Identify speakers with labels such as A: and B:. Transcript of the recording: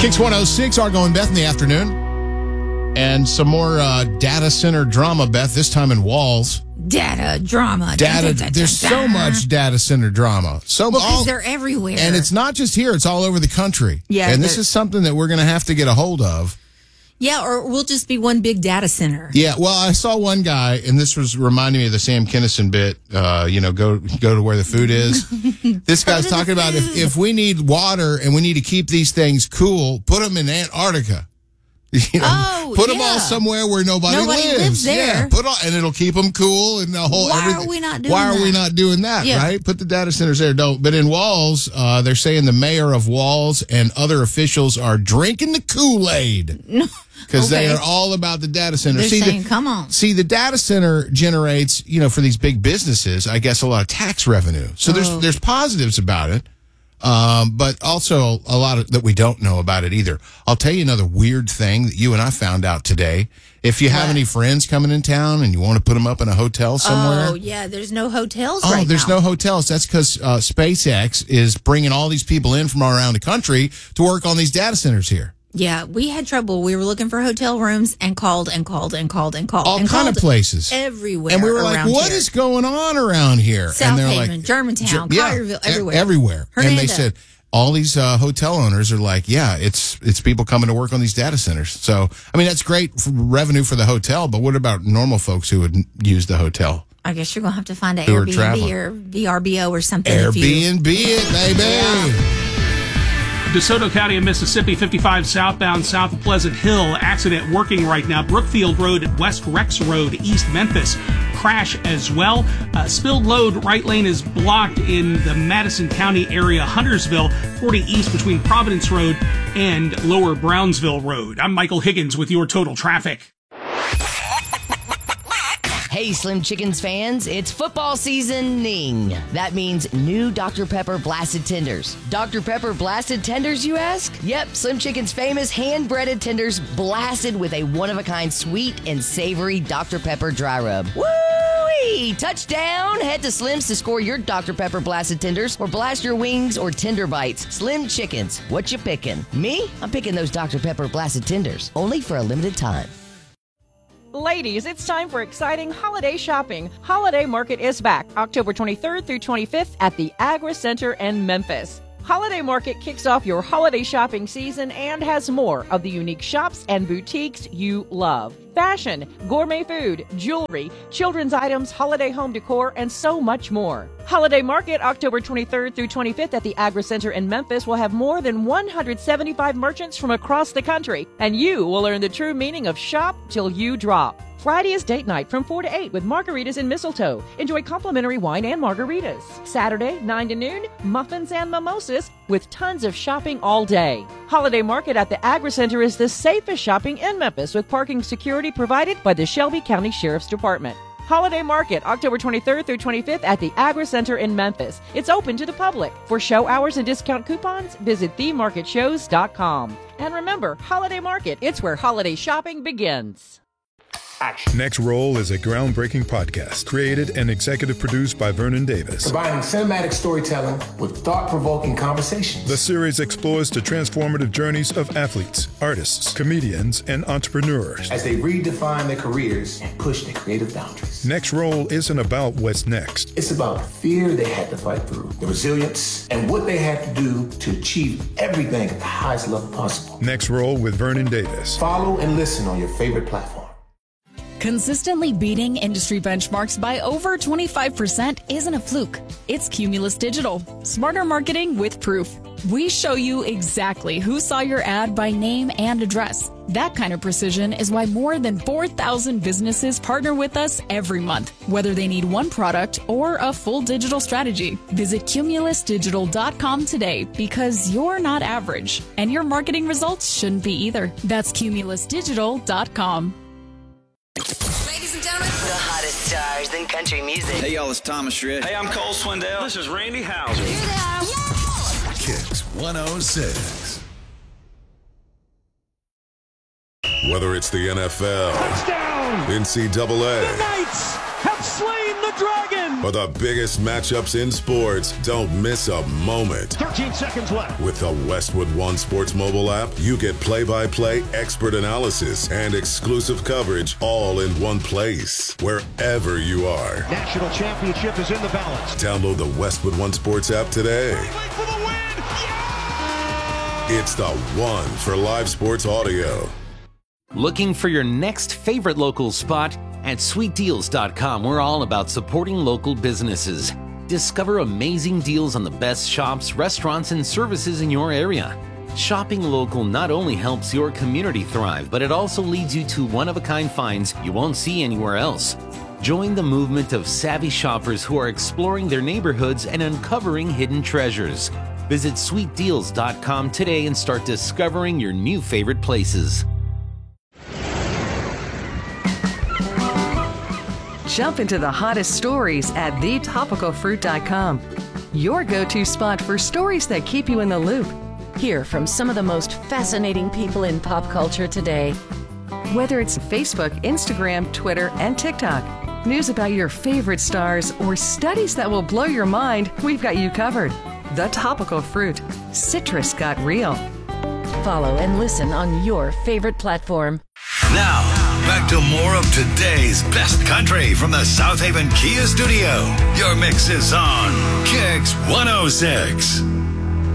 A: Kicks 106, Argo and Beth in the afternoon. And some more data center drama, Beth, this time in Walls.
B: Data drama.
A: There's so much data center drama.
B: Because they're everywhere.
A: And it's not just here, it's all over the country.
B: Yeah.
A: And this is something that we're going to have to get a hold of.
B: Yeah, or we'll just be one big data center.
A: Yeah, well, I saw one guy, and this was reminding me of the Sam Kinison bit, go to where the food is. This guy's talking about if we need water and we need to keep these things cool, put them in Antarctica. Put them all somewhere where nobody lives
B: there.
A: Yeah, and it'll keep them cool and the whole.
B: Why are we not doing
A: Why
B: that?
A: are we not doing that?
B: Yeah.
A: Right? Put the data centers there. Don't. But in Walls, they're saying the mayor of Walls and other officials are drinking the Kool-Aid. Because they are all about the data center.
B: They're saying, come on.
A: See, the data center generates, for these big businesses, I guess, a lot of tax revenue. So there's positives about it, but also a lot that we don't know about it either. I'll tell you another weird thing that you and I found out today. If you have any friends coming in town and you want to put them up in a hotel somewhere.
B: Oh, yeah, there's no hotels right now.
A: Oh, there's no hotels. That's because SpaceX is bringing all these people in from all around the country to work on these data centers here.
B: Yeah, we had trouble. We were looking for hotel rooms and called.
A: All kind of places.
B: Everywhere.
A: And we were like, what is going on around here?
B: South Haven, Germantown, Collierville, everywhere.
A: Everywhere.
B: Hernando.
A: And they said, all these hotel owners are like, yeah, it's people coming to work on these data centers. So, I mean, that's great for revenue for the hotel, but what about normal folks who would use the hotel?
B: I guess you're going to have to find an Airbnb or VRBO or something.
A: Airbnb it, baby.
B: Yeah.
C: DeSoto County of Mississippi, 55 southbound south of Pleasant Hill. Accident working right now. Brookfield Road, West Rex Road, East Memphis. Crash as well. Spilled load, right lane is blocked in the Madison County area. Huntersville, 40 east between Providence Road and Lower Brownsville Road. I'm Michael Higgins with your total traffic.
D: Hey, Slim Chickens fans, it's football seasoning. That means new Dr. Pepper Blasted Tenders. Dr. Pepper Blasted Tenders, you ask? Yep, Slim Chicken's famous hand-breaded tenders blasted with a one-of-a-kind sweet and savory Dr. Pepper dry rub. Woo-wee! Touchdown! Head to Slim's to score your Dr. Pepper Blasted Tenders or blast your wings or tender bites. Slim Chickens, what you picking? Me? I'm picking those Dr. Pepper Blasted Tenders, only for a limited time.
E: Ladies, it's time for exciting holiday shopping. Holiday Market is back October 23rd through 25th at the Agri Center in Memphis. Holiday Market kicks off your holiday shopping season and has more of the unique shops and boutiques you love. Fashion, gourmet food, jewelry, children's items, holiday home decor, and so much more. Holiday Market, October 23rd through 25th at the Agri Center in Memphis will have more than 175 merchants from across the country, and you will learn the true meaning of shop till you drop. Friday is date night from 4 to 8 with margaritas and mistletoe. Enjoy complimentary wine and margaritas. Saturday, 9 to noon, muffins and mimosas with tons of shopping all day. Holiday Market at the Agri Center is the safest shopping in Memphis with parking security provided by the Shelby County Sheriff's Department. Holiday Market, October 23rd through 25th at the Agri Center in Memphis. It's open to the public. For show hours and discount coupons, visit themarketshows.com. And remember, Holiday Market, it's where holiday shopping begins.
F: Action. Next Roll is a groundbreaking podcast created and executive produced by Vernon Davis.
G: Combining cinematic storytelling with thought-provoking conversations.
F: The series explores the transformative journeys of athletes, artists, comedians, and entrepreneurs
G: as they redefine their careers and push their creative boundaries.
F: Next Roll isn't about what's next.
G: It's about the fear they had to fight through, the resilience, and what they had to do to achieve everything at the highest level possible.
F: Next Roll with Vernon Davis.
G: Follow and listen on your favorite platform.
H: Consistently beating industry benchmarks by over 25% isn't a fluke. It's Cumulus Digital. Smarter marketing with proof. We show you exactly who saw your ad by name and address. That kind of precision is why more than 4,000 businesses partner with us every month, whether they need one product or a full digital strategy. Visit cumulusdigital.com today because you're not average, and your marketing results shouldn't be either. That's cumulusdigital.com.
I: Ladies and gentlemen, the hottest stars in country music.
J: Hey, y'all, it's Thomas Rhett.
K: Hey, I'm Cole Swindell. This is Randy Houser.
L: Kicks 106.
M: Whether it's the NFL,
N: touchdown,
M: NCAA,
N: the Knights have slain
J: the Dragon!
L: For the biggest matchups in sports, don't miss a moment.
J: 13 seconds left.
L: With the Westwood One Sports mobile app, you get play-by-play expert analysis and exclusive coverage all in one place, wherever you are.
J: National championship is in the balance.
L: Download the Westwood One Sports app today.
J: For the win! Yeah!
L: It's the one for live sports audio.
M: Looking for your next favorite local spot? At sweetdeals.com, we're all about supporting local businesses. Discover amazing deals on the best shops, restaurants, and services in your area. Shopping local not only helps your community thrive, but it also leads you to one-of-a-kind finds you won't see anywhere else. Join the movement of savvy shoppers who are exploring their neighborhoods and uncovering hidden treasures. Visit sweetdeals.com today and start discovering your new favorite places.
N: Jump into the hottest stories at thetopicalfruit.com. Your go-to spot for stories that keep you in the loop.
O: Hear from some of the most fascinating people in pop culture today.
N: Whether it's Facebook, Instagram, Twitter, and TikTok, news about your favorite stars, or studies that will blow your mind, we've got you covered. The Topical Fruit. Citrus got real.
O: Follow and listen on your favorite platform.
L: Now, back to more of today's best country from the South Haven Kia studio. Your mix is on Kicks 106.